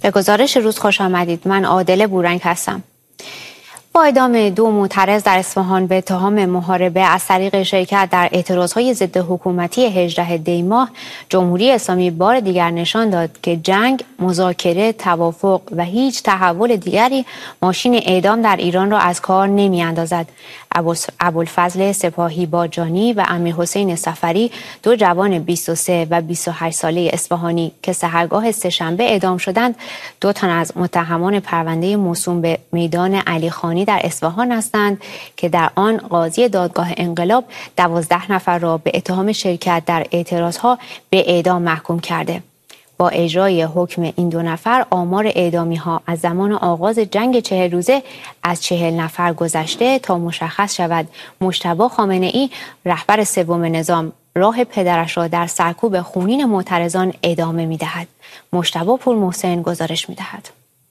به گزارش روز خوش آمدید. من عادل بورنگ هستم. با اعدام 2 معترض در اصفهان به اتهام محاربه از طریق شرکت در اعتراضهای ضد حکومتی 18 دی ماه، جمهوری اسلامی بار دیگر نشان داد که جنگ، مذاکره، توافق و هیچ تحول دیگری ماشین اعدام در ایران را از کار نمی‌اندازد. ابوالفضل سپاهی باجانی و امیرحسین صفری، 2 جوان 23 و 28 ساله اصفهانی که سحرگاه سه‌شنبه اعدام شدند، 2 تن از متهمان پرونده موسوم به میدان علیخانی در اصفهان هستند که در آن قاضی دادگاه انقلاب 12 نفر را به اتهام شرکت در اعتراضها به اعدام محکوم کرده. با اجرای حکم این 2 نفر، آمار اعدامی ها از زمان آغاز جنگ 40 روزه از 40 نفر گذشته تا مشخص شود مجتبی خامنه‌ای، رهبر سوم نظام، راه پدرش را در سرکوب خونین معترضان ادامه می‌دهد. مجتبی پورمحسن گزارش می‌دهد.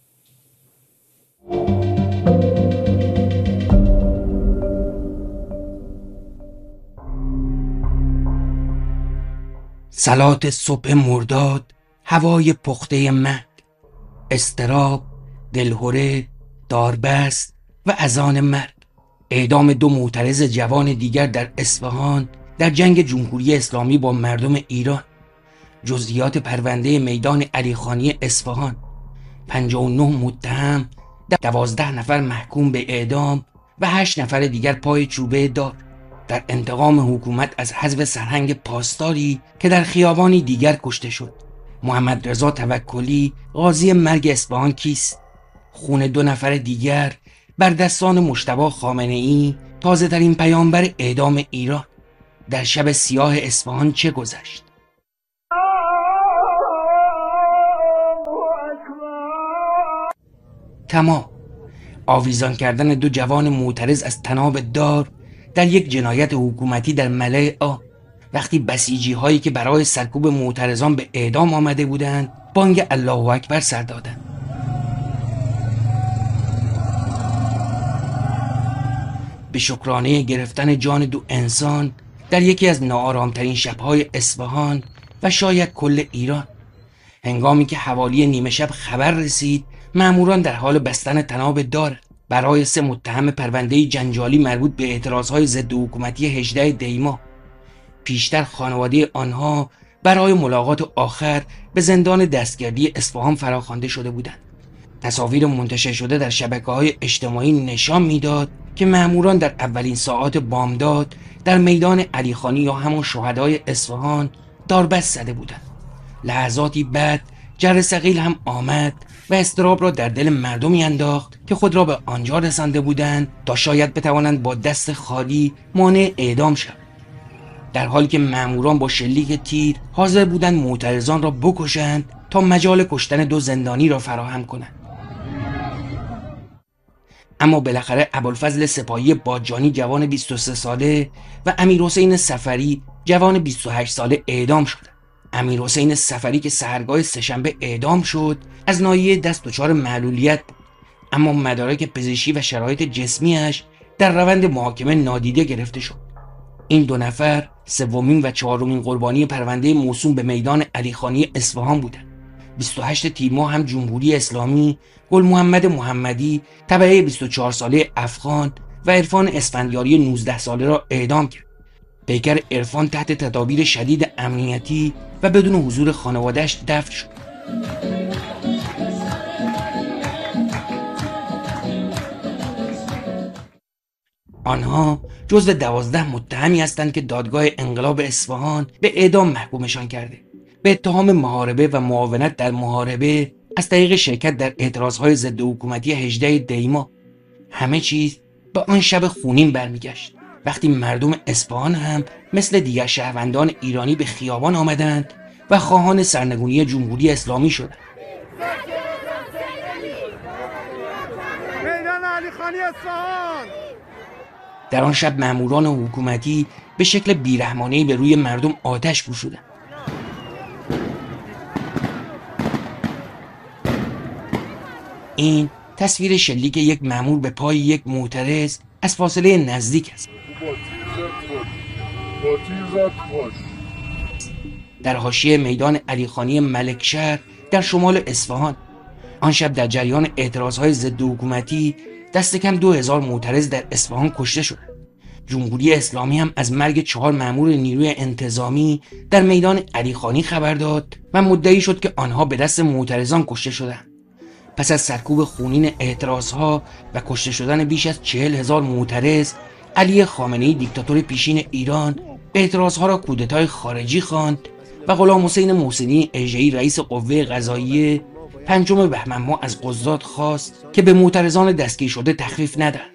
صلات صبح مرداد، هوای پخته مرگ، اضطراب، دلهره، داربست و اذان مرگ. اعدام 2 معترض جوان دیگر در اصفهان در جنگ جمهوری اسلامی با مردم ایران. جزئیات پرونده میدان علیخانی اصفهان: 59 متهم، 12 نفر محکوم به اعدام و 8 نفر دیگر پای چوبه دار در انتقام حکومت از حذف سرهنگ پاسداری که در خیابانی دیگر کشته شد. محمد رضا توکلی، قاضی مرگ اصفهان کیست؟ خون 2 نفر دیگر بر دستان مجتبی خامنه‌ای، تازه ترین پیامبر اعدام ایران. در شب سیاه اصفهان چه گذشت؟ تمام. آویزان کردن 2 جوان معترض از طناب دار در یک جنایت حکومتی در ملأ آ، وقتی بسیجی هایی که برای سرکوب معترضان به اعدام آمده بودند بانگ الله اکبر سر دادند. به شکرانه گرفتن جان 2 انسان در یکی از ناآرامترین شب‌های اصفهان و شاید کل ایران، هنگامی که حوالی نیمه شب خبر رسید ماموران در حال بستن طناب دار برای 3 متهم پرونده جنجالی مربوط به اعتراضهای ضد حکومتی 18 دی ماه. پیشتر خانواده آنها برای ملاقات آخر به زندان دستگردی اصفهان فراخوانده شده بودند. تصاویر منتشر شده در شبکه‌های اجتماعی نشان میداد که ماموران در اولین ساعات بامداد در میدان علیخانی یا همان شهدای اصفهان داربست زده بودند. لحظاتی بعد جر ثقیل هم آمد و اضطراب را در دل مردمی انداخت که خود را به آنجا رسانده بودند تا شاید بتوانند با دست خالی مانع اعدام شوند، در حالی که ماموران با شلیک تیر حاضر بودند معترضان را بکشند تا مجال کشتن 2 زندانی را فراهم کنند. اما بالاخره ابوالفضل سپاهی باجانی جوان 23 ساله و امیرحسین صفری جوان 28 ساله اعدام شدند. امیرحسین صفری که سحرگاه سه‌شنبه اعدام شد از ناحیه دست دچار معلولیت بود، اما مدارک پزشکی و شرایط جسمیش در روند محاکمه نادیده گرفته شد. این 2 نفر سومین و 4مین قربانی پرونده موسوم به میدان علیخانی اصفهان بودند. 28 تیر ماه هم جمهوری اسلامی گل محمد محمدی تبعه 24 ساله افغان و عرفان اسفندیاری 19 ساله را اعدام کرد. پیکر عرفان تحت تدابیر شدید امنیتی و بدون حضور خانواده‌اش دفن شد. آنها جزو 12 متهمی هستند که دادگاه انقلاب اصفهان به اعدام محکومشان کرده، به اتهام محاربه و معاونت در محاربه از طریق شرکت در اعتراضهای ضد حکومتی 18 دی ماه. همه چیز به آن شب خونین برمیگشت، وقتی مردم اصفهان هم مثل دیگر شهروندان ایرانی به خیابان آمدند و خواهان سرنگونی جمهوری اسلامی شدند. میدان علیخانی اصفهان. در آن شب ماموران حکومتی به شکل بیرحمانه‌ای به روی مردم آتش گشودند. این تصویر شلیک یک مامور به پای یک معترض از فاصله نزدیک است. در حاشیه میدان علیخانی ملکشهر در شمال اصفهان، آن شب در جریان اعتراضهای ضد حکومتی دست کم 2000 معترض در اصفهان کشته شدند. جمهوری اسلامی هم از مرگ 4 مأمور نیروی انتظامی در میدان علیخانی خبر داد و مدعی شد که آنها به دست معترضان کشته شدند. پس از سرکوب خونین اعتراضها و کشته شدن بیش از 40,000 معترض، علی خامنه‌ای دیکتاتور پیشین ایران اعتراضها را کودتای خارجی خواند و غلام حسین محسنی اژه‌ای رئیس قوه قضاییه 5 بهمن ماه از قضات خواست که به معترضان دستگیر شده تخفیف ندهند.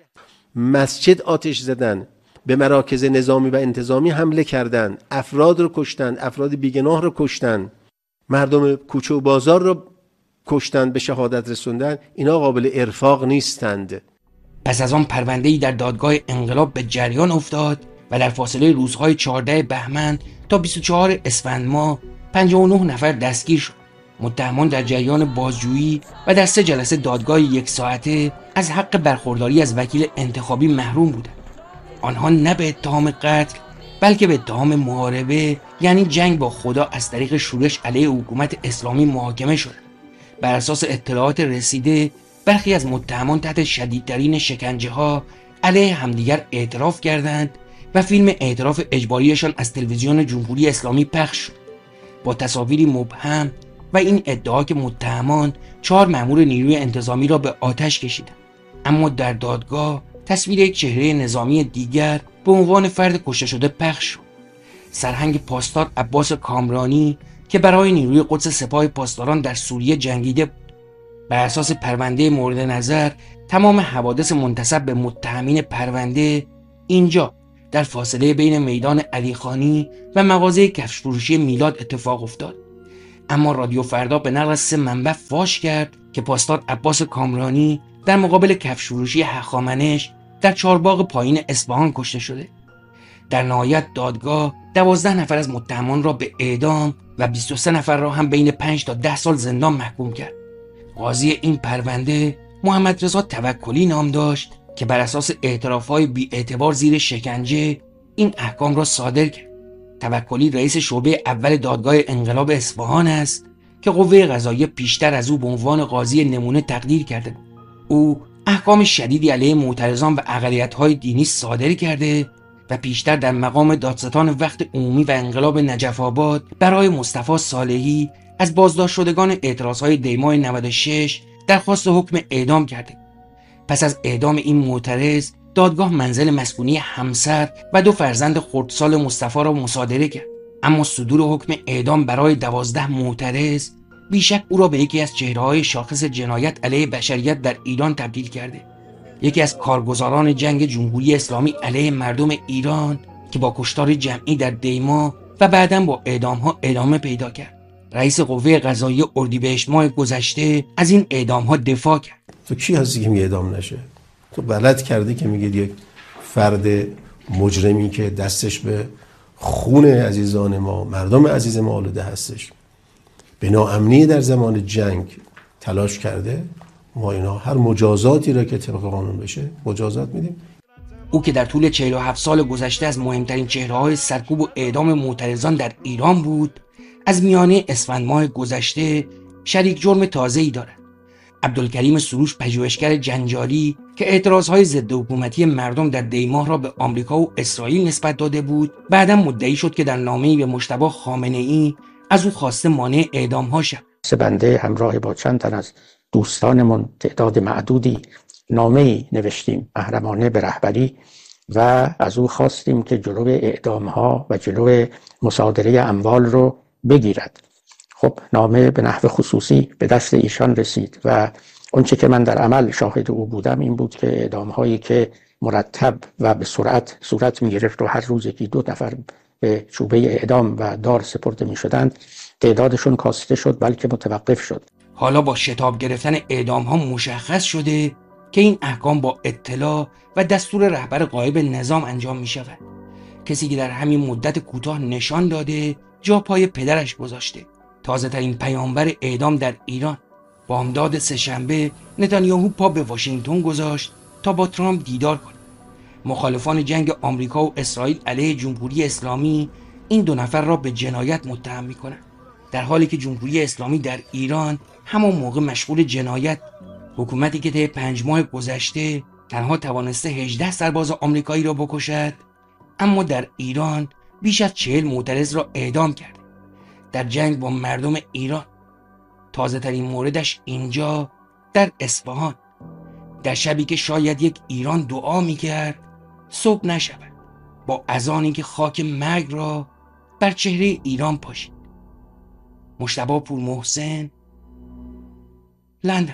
مسجد آتش زدن، به مراکز نظامی و انتظامی حمله کردند، افراد رو کشتند، افراد بیگناه رو کشتند، مردم کوچه و بازار رو کشتند، به شهادت رسوندن. اینا قابل ارفاق نیستند. پس از آن پرونده‌ای در دادگاه انقلاب به جریان افتاد و در فاصله روزهای 14 بهمن تا 24 اسفند ماه 59 نفر دستگیر شد. متهمان در جریان بازجویی و در 3 جلسه دادگاه 1 ساعته از حق برخورداری از وکیل انتخابی محروم بودند. آنها نه به اتهام قتل بلکه به اتهام محاربه، یعنی جنگ با خدا، از طریق شورش علیه حکومت اسلامی محاکمه شدند. بر اساس اطلاعات رسیده، برخی از متهمان تحت شدیدترین شکنجه ها علیه همدیگر اعتراف کردند و فیلم اعتراف اجباریشان از تلویزیون جمهوری اسلامی پخش شد با تصاویری مبهم و این ادعا که متهمان 4 مأمور نیروی انتظامی را به آتش کشیدند. اما در دادگاه تصویر یک چهره نظامی دیگر به عنوان فرد کشته شده پخش شد. سرهنگ پاسدار عباس کامرانی که برای نیروی قدس سپاه پاسداران در سوریه جنگیده بود. بر اساس پرونده مورد نظر، تمام حوادث منتسب به متهمین پرونده اینجا در فاصله بین میدان علیخانی و مغازه کفش فروشی میلاد اتفاق افتاد. اما رادیو فردا به نقل از 3 منبع فاش کرد که پاسدار عباس کامرانی در مقابل کفش فروشی هخامنش در چهارباغ پایین اصفهان کشته شده. در نهایت دادگاه 12 نفر از متهمان را به اعدام و 23 نفر را هم بین 5 تا 10 سال زندان محکوم کرد. قاضی این پرونده محمد رضا توکلی نام داشت که بر اساس اعتراف‌های بی‌اعتبار زیر شکنجه این احکام را صادر کرد. توکلی رئیس شعبه اول دادگاه انقلاب اصفهان است که قوه قضاییه پیشتر از او به عنوان قاضی نمونه تقدیر کرده بود. او احکام شدیدی علیه معترضان و اقلیت‌های دینی صادر کرده و پیشتر در مقام دادستان وقت عمومی و انقلاب نجف آباد برای مصطفی صالحی از بازداشت شدگان اعتراضهای دیماه 96 درخواست حکم اعدام کرده. پس از اعدام این معترض، دادگاه منزل مسکونی همسر و 2 فرزند خردسال مصطفی را مصادره کرد. اما صدور حکم اعدام برای 12 معترض بیشک او را به یکی از چهره‌های شاخص جنایت علیه بشریت در ایران تبدیل کرده. یکی از کارگزاران جنگ جمهوری اسلامی علیه مردم ایران که با کشتار جمعی در دیما و بعداً با اعدام‌ها ادامه پیدا کرد. رئیس قوه قضاییه اردیبهشت ماه گذشته از این اعدام‌ها دفاع کرد. تو کی هستی که میگه اعدام نشه؟ تو بلد کردی که میگه یک فرد مجرمی که دستش به خون عزیزان ما، مردم عزیز ما آلوده هستش، به ناامنی در زمان جنگ تلاش کرده، ما اینا هر مجازاتی را که طبق قانون بشه مجازات میدیم. او که در طول 47 سال گذشته از مهمترین چهره‌های سرکوب و اعدام معترضان در ایران بود، از میانه اسفند ماه گذشته شریک جرم تازه‌ای دارد. عبدالکریم سروش، پژوهشگر جنجالی که اعتراضهای ضد حکومتی مردم در دیماه را به آمریکا و اسرائیل نسبت داده بود، بعداً مدعی شد که در نامه‌ای به مجتبی خامنه‌ای از او خواسته مانع اعدام‌ها شود. 3 بنده همراه با چند تن از دوستانمون تعداد معدودی نامه‌ای نوشتیم محرمانه به رهبری و از او خواستیم که جلوی اعدام‌ها و جلوی مصادره اموال رو بگیرد. خب نامه به نحو خصوصی به دست ایشان رسید و اونچه که من در عمل شاهد او بودم این بود که اعدام‌هایی که مرتب و به سرعت صورت می‌گرفت و هر روز یکی 2 نفر به چوبه اعدام و دار سپرده می‌شدند، تعدادشون کاسته شد بلکه متوقف شد. حالا با شتاب گرفتن اعدام‌ها مشخص شده که این احکام با اطلاع و دستور رهبر غایب نظام انجام می‌شود. کسی که در همین مدت کوتاه نشان داده جا پای پدرش گذاشته. تازه ترین پیامبر اعدام در ایران. بامداد سه‌شنبه نتانیاهو پا به واشنگتن گذاشت تا با ترامپ دیدار کنه. مخالفان جنگ آمریکا و اسرائیل علیه جمهوری اسلامی این 2 نفر را به جنایت متهم می‌کنند. در حالی که جمهوری اسلامی در ایران همون موقع مشغول جنایت، حکومتی که طی 5 ماه گذشته تنها توانسته 18 سرباز آمریکایی را بکشد، اما در ایران بیش از 40 معترض را اعدام کرده در جنگ با مردم ایران. تازه ترین موردش اینجا در اصفهان، در شبی که شاید یک ایران دعا میکرد صبح نشود، با اذانی که خاک مرگ را بر چهره ایران پاشید. مجتبی پورمحسن، لندن.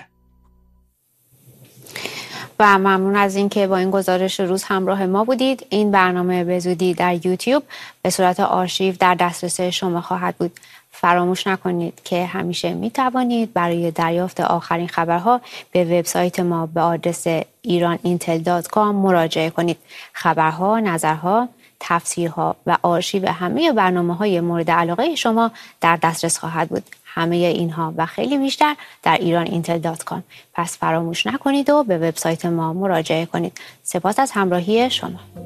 و ممنون از اینکه با این گزارش روز همراه ما بودید. این برنامه به زودی در یوتیوب به صورت آرشیو در دسترس شما خواهد بود. فراموش نکنید که همیشه می توانید برای دریافت آخرین خبرها به وبسایت ما به آدرس iranintel.com مراجعه کنید. خبرها، نظرها، تفسیرها و آرشیو همه برنامه‌های مورد علاقه شما در دسترس خواهد بود. همه اینها و خیلی بیشتر در iranintel.com. پس فراموش نکنید و به وبسایت ما مراجعه کنید. سپاس از همراهی شما.